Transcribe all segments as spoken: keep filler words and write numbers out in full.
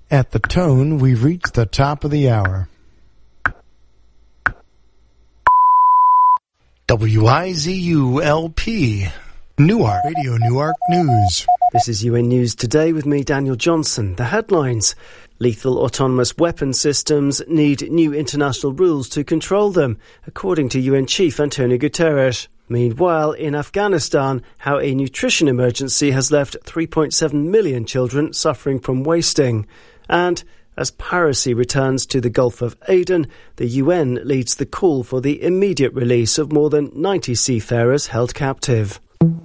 At the tone, we've reached the top of the hour. W I Z U L P, Newark, Radio Newark News. This is U N News Today with me, Daniel Johnson. The headlines. Lethal autonomous weapon systems need new international rules to control them, according to U N Chief Antonio Guterres. Meanwhile, in Afghanistan, how a nutrition emergency has left three point seven million children suffering from wasting. And as piracy returns to the Gulf of Aden, the U N leads the call for the immediate release of more than ninety seafarers held captive.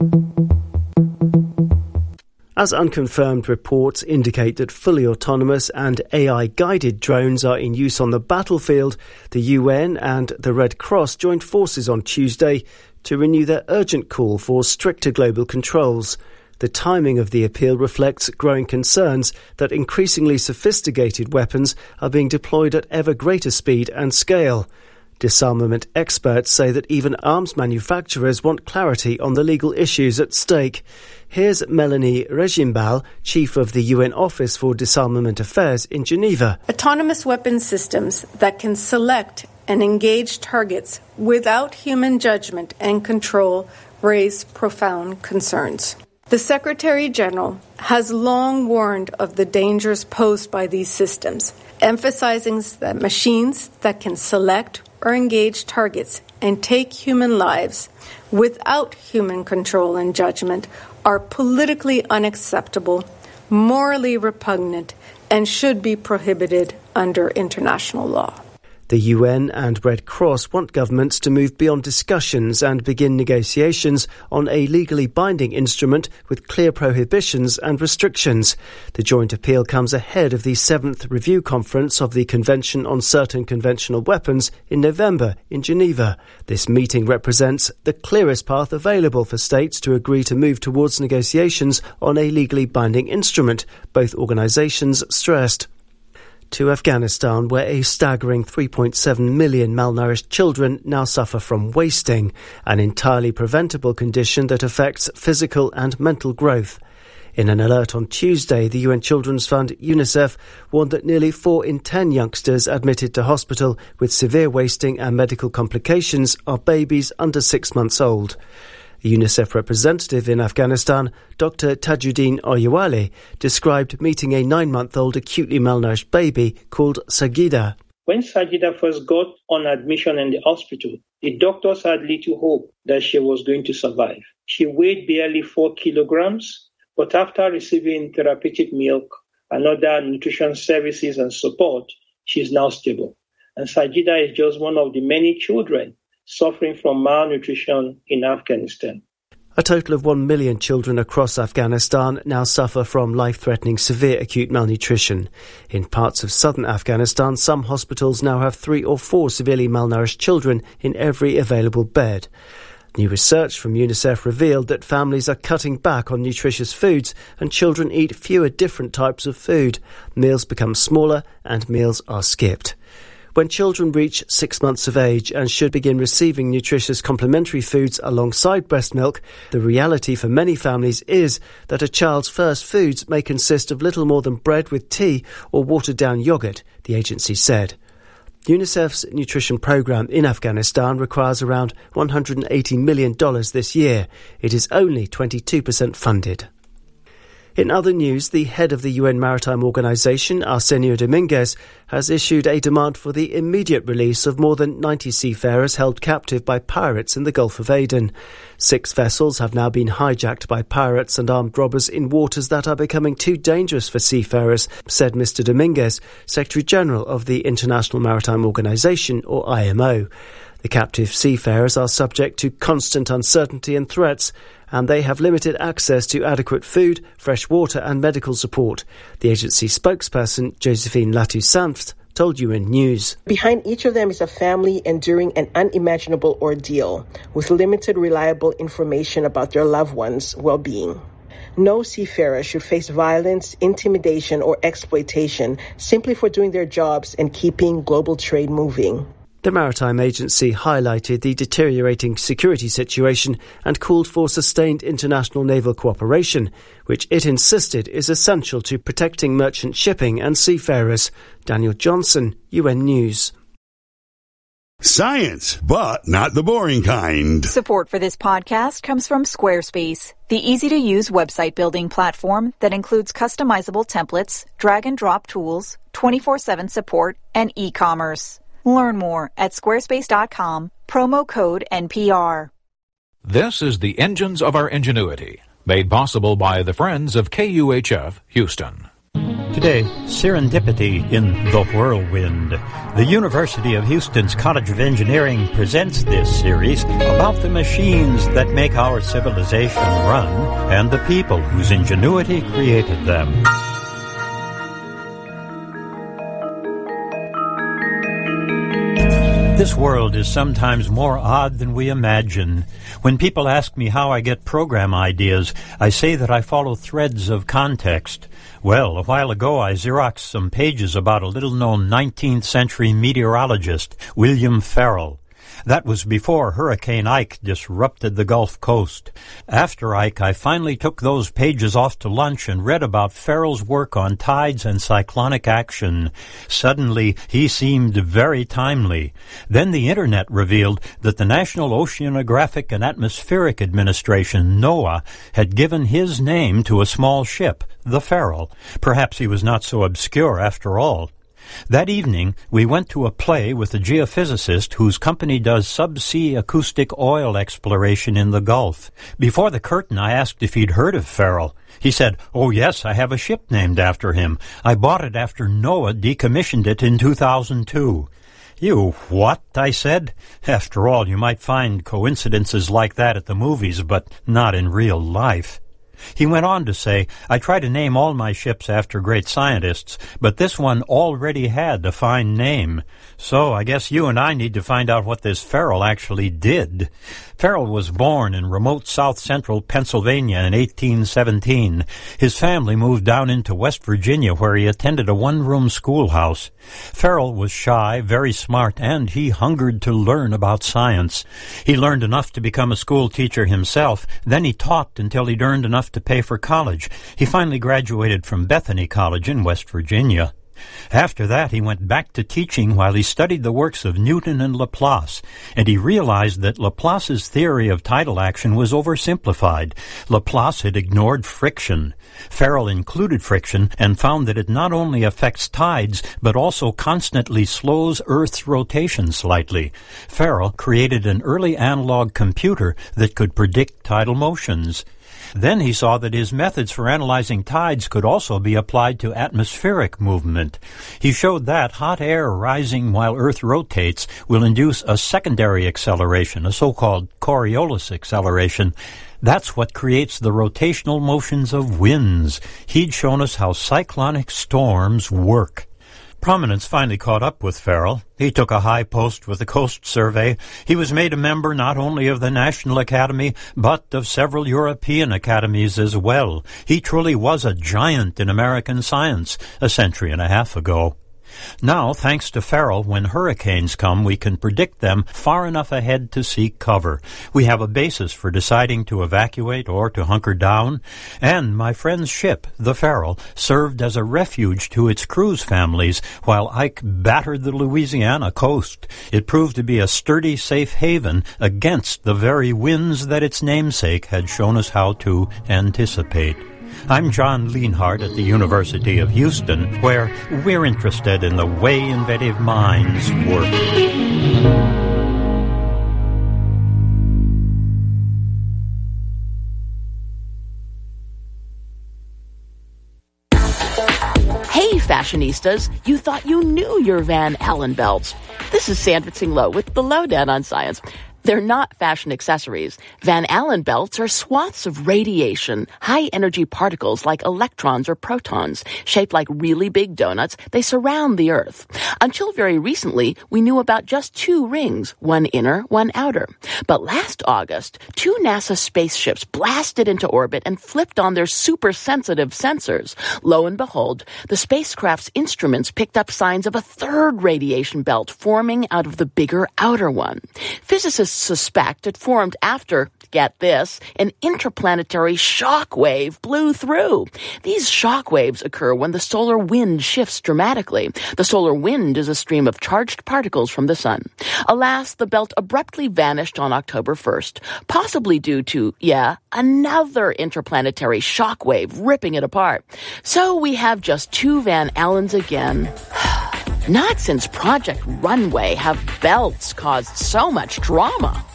As unconfirmed reports indicate that fully autonomous and A I-guided drones are in use on the battlefield, the U N and the Red Cross joined forces on Tuesday to renew their urgent call for stricter global controls. The timing of the appeal reflects growing concerns that increasingly sophisticated weapons are being deployed at ever greater speed and scale. Disarmament experts say that even arms manufacturers want clarity on the legal issues at stake. Here's Melanie Regimbal, chief of the U N Office for Disarmament Affairs in Geneva. Autonomous weapon systems that can select and engage targets without human judgment and control raise profound concerns. The Secretary General has long warned of the dangers posed by these systems, emphasizing that machines that can select or engage targets and take human lives without human control and judgment are politically unacceptable, morally repugnant, and should be prohibited under international law. The U N and Red Cross want governments to move beyond discussions and begin negotiations on a legally binding instrument with clear prohibitions and restrictions. The joint appeal comes ahead of the seventh review conference of the Convention on Certain Conventional Weapons in November in Geneva. This meeting represents the clearest path available for states to agree to move towards negotiations on a legally binding instrument, both organisations stressed. To Afghanistan, where a staggering three point seven million malnourished children now suffer from wasting, an entirely preventable condition that affects physical and mental growth. In an alert on Tuesday, the U N Children's Fund, UNICEF, warned that nearly four in ten youngsters admitted to hospital with severe wasting and medical complications are babies under six months old. The UNICEF representative in Afghanistan, Doctor Tajuddin Oyewale, described meeting a nine-month-old acutely malnourished baby called Sagida. When Sagida first got on admission in the hospital, the doctors had little hope that she was going to survive. She weighed barely four kilograms, but after receiving therapeutic milk and other nutrition services and support, she is now stable. And Sagida is just one of the many children suffering from malnutrition in Afghanistan. A total of one million children across Afghanistan now suffer from life-threatening severe acute malnutrition. In parts of southern Afghanistan, some hospitals now have three or four severely malnourished children in every available bed. New research from UNICEF revealed that families are cutting back on nutritious foods and children eat fewer different types of food. Meals become smaller and meals are skipped. When children reach six months of age and should begin receiving nutritious complementary foods alongside breast milk, the reality for many families is that a child's first foods may consist of little more than bread with tea or watered-down yoghurt, the agency said. UNICEF's nutrition programme in Afghanistan requires around one hundred eighty million dollars this year. It is only twenty-two percent funded. In other news, the head of the U N Maritime Organization, Arsenio Dominguez, has issued a demand for the immediate release of more than ninety seafarers held captive by pirates in the Gulf of Aden. Six vessels have now been hijacked by pirates and armed robbers in waters that are becoming too dangerous for seafarers, said Mister Dominguez, Secretary General of the International Maritime Organization, or I M O. The captive seafarers are subject to constant uncertainty and threats, and they have limited access to adequate food, fresh water and medical support. The agency spokesperson, Josephine Latoussaint, told U N News. Behind each of them is a family enduring an unimaginable ordeal with limited reliable information about their loved ones' well-being. No seafarer should face violence, intimidation or exploitation simply for doing their jobs and keeping global trade moving. The Maritime Agency highlighted the deteriorating security situation and called for sustained international naval cooperation, which it insisted is essential to protecting merchant shipping and seafarers. Daniel Johnson, U N News. Science, but not the boring kind. Support for this podcast comes from Squarespace, the easy-to-use website building platform that includes customizable templates, drag-and-drop tools, twenty-four seven support, and e-commerce. Learn more at squarespace dot com, promo code N P R. This is the Engines of Our Ingenuity, made possible by the Friends of K U H F Houston. Today, serendipity in the whirlwind. The University of Houston's College of Engineering presents this series about the machines that make our civilization run and the people whose ingenuity created them. This world is sometimes more odd than we imagine. When people ask me how I get program ideas, I say that I follow threads of context. Well, a while ago I Xeroxed some pages about a little-known nineteenth century meteorologist, William Ferrel. That was before Hurricane Ike disrupted the Gulf Coast. After Ike, I finally took those pages off to lunch and read about Ferrel's work on tides and cyclonic action. Suddenly, he seemed very timely. Then the Internet revealed that the National Oceanographic and Atmospheric Administration, NOAA, had given his name to a small ship, the Ferrel. Perhaps he was not so obscure after all. That evening, we went to a play with a geophysicist whose company does subsea acoustic oil exploration in the Gulf. Before the curtain, I asked if he'd heard of Ferrel. He said, "Oh, yes, I have a ship named after him. I bought it after NOAA decommissioned it in two thousand two. "You what?" I said. "After all, you might find coincidences like that at the movies, but not in real life." He went on to say, "I try to name all my ships after great scientists, but this one already had a fine name. So I guess you and I need to find out what this Ferrel actually did." Ferrel was born in remote south-central Pennsylvania in eighteen seventeen. His family moved down into West Virginia, where he attended a one-room schoolhouse. Ferrel was shy, very smart, and he hungered to learn about science. He learned enough to become a school teacher himself. Then he taught until he'd earned enough to pay for college. He finally graduated from Bethany College in West Virginia. After that, he went back to teaching while he studied the works of Newton and Laplace, and he realized that Laplace's theory of tidal action was oversimplified. Laplace had ignored friction. Ferrel included friction and found that it not only affects tides, but also constantly slows Earth's rotation slightly. Ferrel created an early analog computer that could predict tidal motions. Then he saw that his methods for analyzing tides could also be applied to atmospheric movement. He showed that hot air rising while Earth rotates will induce a secondary acceleration, a so-called Coriolis acceleration. That's what creates the rotational motions of winds. He'd shown us how cyclonic storms work. Prominence finally caught up with Ferrel. He took a high post with the Coast Survey. He was made a member not only of the National Academy, but of several European academies as well. He truly was a giant in American science a century and a half ago. Now, thanks to Ferrel, when hurricanes come, we can predict them far enough ahead to seek cover. We have a basis for deciding to evacuate or to hunker down. And my friend's ship, the Ferrel, served as a refuge to its crew's families while Ike battered the Louisiana coast. It proved to be a sturdy, safe haven against the very winds that its namesake had shown us how to anticipate. I'm John Lienhardt at the University of Houston, where we're interested in the way inventive minds work. Hey, fashionistas, you thought you knew your Van Allen belts. This is Sandra Tsing Loh with the Lowdown on Science. They're not fashion accessories. Van Allen belts are swaths of radiation, high-energy particles like electrons or protons. Shaped like really big donuts, they surround the Earth. Until very recently, we knew about just two rings, one inner, one outer. But last August, two NASA spaceships blasted into orbit and flipped on their super-sensitive sensors. Lo and behold, the spacecraft's instruments picked up signs of a third radiation belt forming out of the bigger outer one. Physicists suspect it formed after, get this, an interplanetary shock wave blew through. These shock waves occur when the solar wind shifts dramatically. The solar wind is a stream of charged particles from the sun. Alas, the belt abruptly vanished on October first, possibly due to, yeah, another interplanetary shock wave ripping it apart. So we have just two Van Allens again. Not since Project Runway have belts caused so much drama.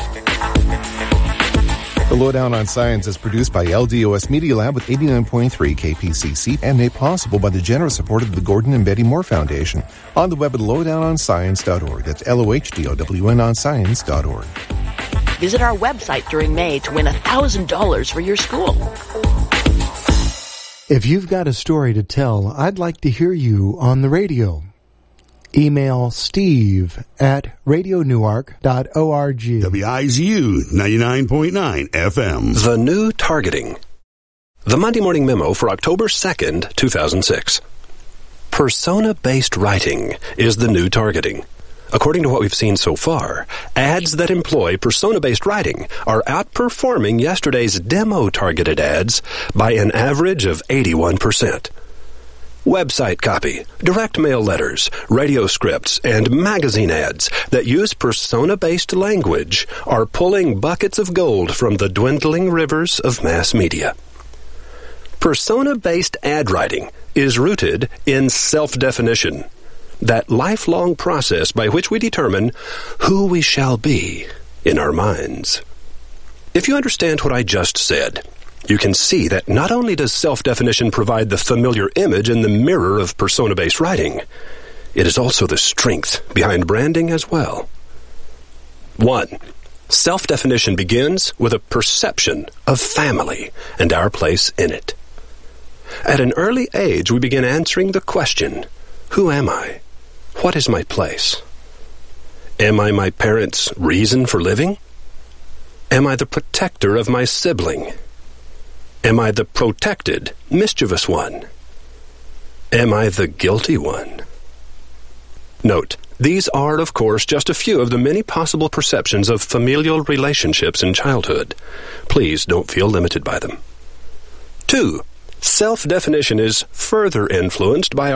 The Lowdown on Science is produced by L D O S Media Lab with eighty-nine point three K P C C and made possible by the generous support of the Gordon and Betty Moore Foundation. On the web at lowdown on science dot org. That's L O H D O W N on science dot org. Visit our website during May to win one thousand dollars for your school. If you've got a story to tell, I'd like to hear you on the radio. Email Steve at radio newark dot org. W I Z U ninety-nine point nine F M. The new targeting. The Monday Morning Memo for October second, two thousand six. Persona-based writing is the new targeting. According to what we've seen so far, ads that employ persona-based writing are outperforming yesterday's demo-targeted ads by an average of eighty-one percent. Website copy, direct mail letters, radio scripts, and magazine ads that use persona-based language are pulling buckets of gold from the dwindling rivers of mass media. Persona-based ad writing is rooted in self-definition, that lifelong process by which we determine who we shall be in our minds. If you understand what I just said, you can see that not only does self-definition provide the familiar image in the mirror of persona-based writing, it is also the strength behind branding as well. One, self-definition begins with a perception of family and our place in it. At an early age, we begin answering the question, who am I? What is my place? Am I my parents' reason for living? Am I the protector of my sibling? Am I the protected, mischievous one? Am I the guilty one? Note, these are, of course, just a few of the many possible perceptions of familial relationships in childhood. Please don't feel limited by them. Two, self-definition is further influenced by